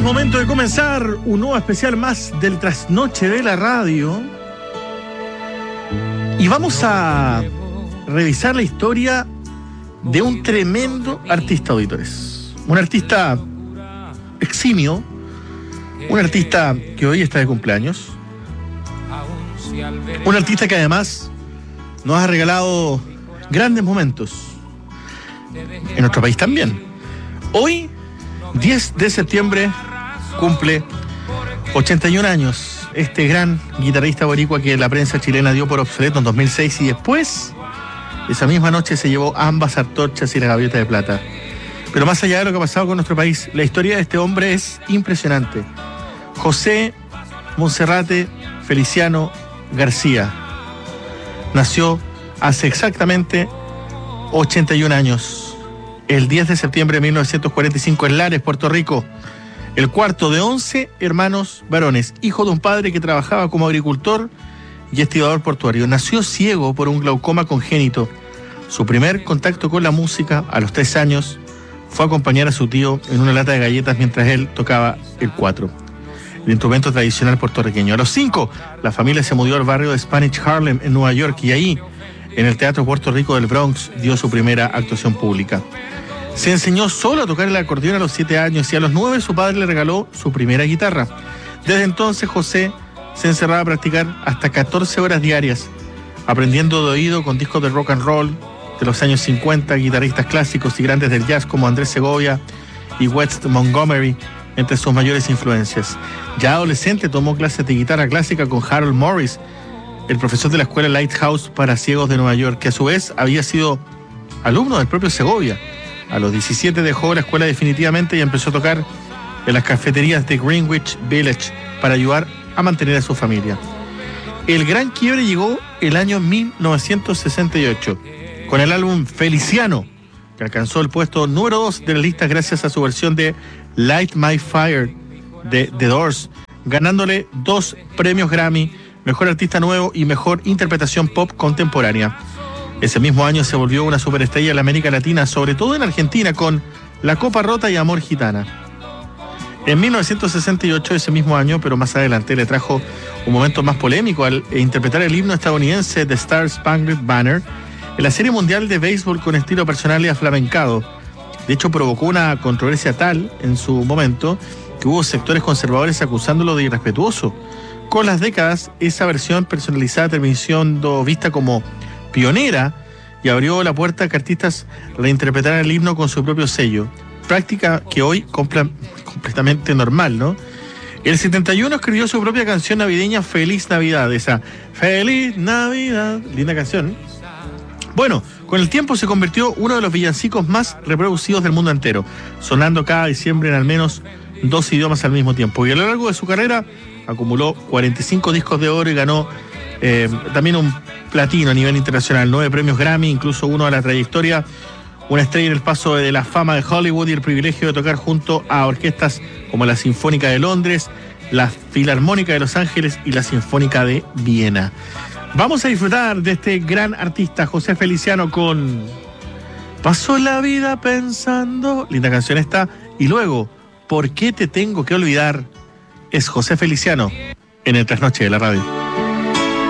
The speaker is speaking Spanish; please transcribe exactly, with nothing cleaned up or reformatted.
Es momento de comenzar un nuevo especial más del Trasnoche de la Radio. Y vamos a revisar la historia de un tremendo artista, auditores. Un artista eximio, un artista que hoy está de cumpleaños, un artista que además nos ha regalado grandes momentos en nuestro país también. Hoy, diez de septiembre, cumple ochenta y un años este gran guitarrista boricua que la prensa chilena dio por obsoleto en dos mil seis y después, esa misma noche, se llevó ambas antorchas y la gaviota de plata. Pero más allá de lo que ha pasado con nuestro país, la historia de este hombre es impresionante. José Monserrate Feliciano García nació hace exactamente ochenta y un años, el diez de septiembre de mil novecientos cuarenta y cinco en Lares, Puerto Rico. El cuarto de once hermanos varones, hijo de un padre que trabajaba como agricultor y estibador portuario. Nació ciego por un glaucoma congénito. Su primer contacto con la música, a los tres años, fue acompañar a su tío en una lata de galletas mientras él tocaba el cuatro, el instrumento tradicional puertorriqueño. A los cinco, la familia se mudó al barrio de Spanish Harlem en Nueva York y ahí, en el Teatro Puerto Rico del Bronx, dio su primera actuación pública. Se enseñó solo a tocar el acordeón a los siete años y a los nueve su padre le regaló su primera guitarra. Desde entonces José se encerraba a practicar hasta catorce horas diarias, aprendiendo de oído con discos de rock and roll de los años cincuenta, guitarristas clásicos y grandes del jazz como Andrés Segovia y West Montgomery, entre sus mayores influencias. Ya adolescente tomó clases de guitarra clásica con Harold Morris, el profesor de la escuela Lighthouse para ciegos de Nueva York, que a su vez había sido alumno del propio Segovia. A los diecisiete dejó la escuela definitivamente y empezó a tocar en las cafeterías de Greenwich Village para ayudar a mantener a su familia. El gran quiebre llegó el año mil novecientos sesenta y ocho, con el álbum Feliciano, que alcanzó el puesto número dos de la lista gracias a su versión de Light My Fire de The Doors, ganándole dos premios Grammy, Mejor Artista Nuevo y Mejor Interpretación Pop Contemporánea. Ese mismo año se volvió una superestrella en la América Latina, sobre todo en Argentina, con La Copa Rota y Amor Gitana. En mil novecientos sesenta y ocho, ese mismo año, pero más adelante, le trajo un momento más polémico al interpretar el himno estadounidense The Star Spangled Banner en la Serie Mundial de Béisbol con estilo personal y aflamencado. De hecho, provocó una controversia tal en su momento que hubo sectores conservadores acusándolo de irrespetuoso. Con las décadas, esa versión personalizada terminó siendo vista como pionera y abrió la puerta a que artistas reinterpretaran el himno con su propio sello, práctica que hoy compra, completamente normal, ¿no? El setenta y uno escribió su propia canción navideña Feliz Navidad, esa Feliz Navidad, linda canción. Bueno, con el tiempo se convirtió uno de los villancicos más reproducidos del mundo entero, sonando cada diciembre en al menos dos idiomas al mismo tiempo, y a lo largo de su carrera acumuló cuarenta y cinco discos de oro y ganó eh, también un platino a nivel internacional, nueve premios Grammy, incluso uno a la trayectoria, una estrella en el paso de la fama de Hollywood y el privilegio de tocar junto a orquestas como la Sinfónica de Londres, la Filarmónica de Los Ángeles y la Sinfónica de Viena. Vamos a disfrutar de este gran artista, José Feliciano, con Paso la vida pensando, linda canción esta, y luego ¿Por qué te tengo que olvidar? Es José Feliciano en el Trasnoche de la Radio.